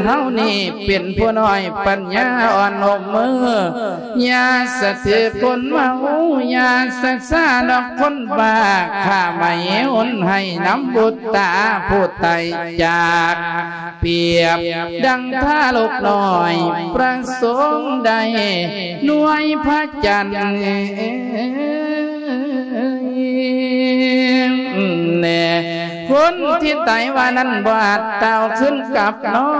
เฮานี่เป็นผู้น้อยปัญญาอ่อนอบมือยาสะถือคนเมายาศึกษาดอกคนบ้าข้าไม่อุ่นให้น้ำบุตตาผู้ไตจากเปรียบดังท่าลูกน้อยประสงค์ใดหน่วยพระจันทร์แน่คนที่ไตว่านั้นบาดเต่าขึ้นกับน้อง